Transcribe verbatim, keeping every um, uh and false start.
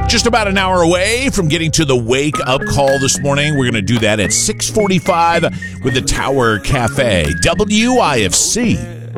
Just about an hour away from getting to the wake-up call this morning. We're going to do that at six forty-five with the Tower Cafe. W I F C.